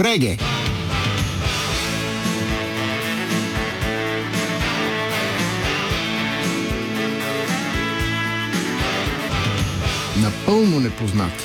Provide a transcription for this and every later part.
Реге! Напълно непознати.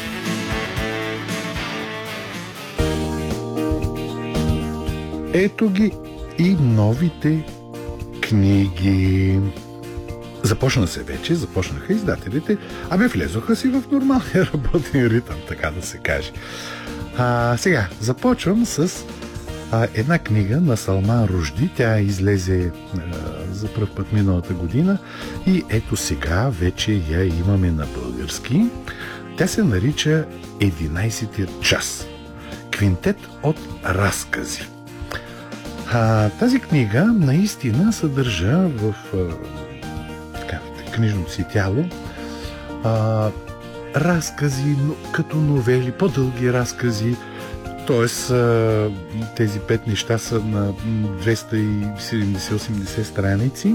Ето ги и новите книги. Започнаха издателите, влезоха си в нормалния работен ритъм, така да се каже. Сега започвам с една книга на Салман Рушди. Тя излезе за пръв път миналата година и ето сега вече я имаме на български. Тя се нарича 11-тият час. Квинтет от разкази. Тази книга наистина съдържа в книжното си тяло разкази, като новели, по-дълги разкази. Тоест, тези 5 неща са на 270-80 страници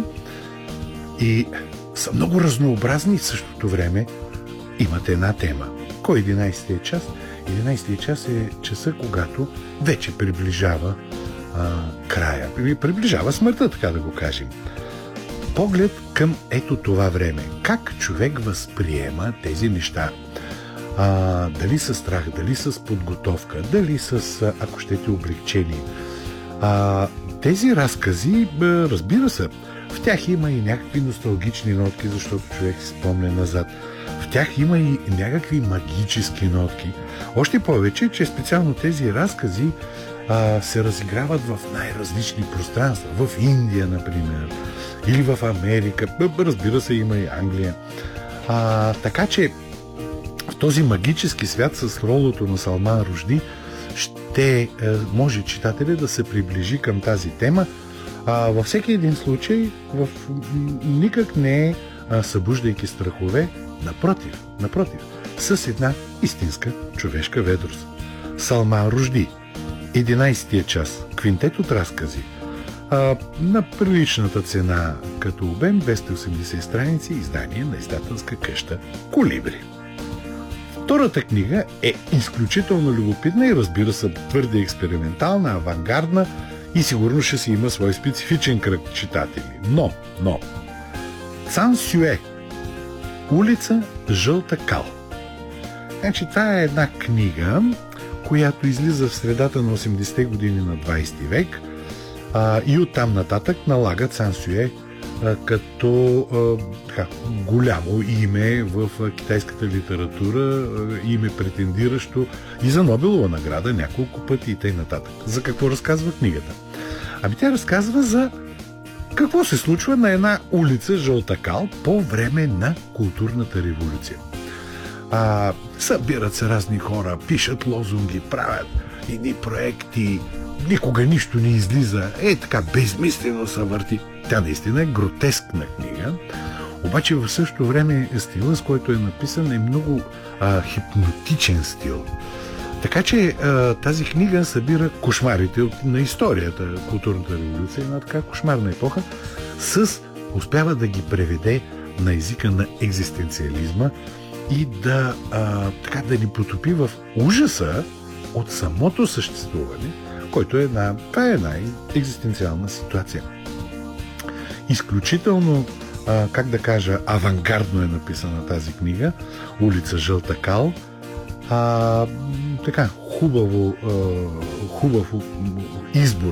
и са много разнообразни. В същото време имат една тема. Кой е 11-тия час? 11-тия час е часа, когато вече приближава края. Приближава смъртта, така да го кажем. Поглед към ето това време. Как човек възприема тези неща? Дали с страх, дали с подготовка, дали с, ако щете, облегчение. Тези разкази, разбира се, в тях има и някакви носталгични нотки, защото човек си спомня назад. В тях има и някакви магически нотки. Още повече, че специално тези разкази се разиграват в най-различни пространства. В Индия, например, или в Америка. Разбира се, има и Англия. Така че в този магически свят с ролото на Салман Рушди ще може читателя да се приближи към тази тема. Във всеки един случай никак не е събуждайки страхове, напротив, с една истинска човешка ведрост. Салман Рушди, 11-тия час, квинтет от разкази, на приличната цена като обем, 280 страници, издание на издателска къща Колибри. Втората книга е изключително любопитна и, разбира се, твърде експериментална, авангардна и сигурно ще си има свой специфичен кръг читатели. Но Цан Сюе, улица Жълта кал. Значи, това е една книга, която излиза в средата на 80-те години на 20 век и оттам нататък налага Цан Сюе като голямо име в китайската литература, име претендиращо и за Нобелова награда няколко пъти и т.н. За какво разказва книгата? Тя разказва за какво се случва на една улица Жълта кал по време на културната революция. Събират се разни хора, пишат лозунги, правят едни проекти, никога нищо не излиза, така безмислено се върти. Тя наистина е гротескна книга, обаче в същото време стила, с който е написан, е много хипнотичен стил. Така че тази книга събира кошмарите на историята, културната революция, една така кошмарна епоха, успява да ги преведе на езика на екзистенциализма и да ни потопи в ужаса от самото съществуване, който е една екзистенциална ситуация. Изключително, авангардно е написана тази книга, улица Жълта кал. Хубав избор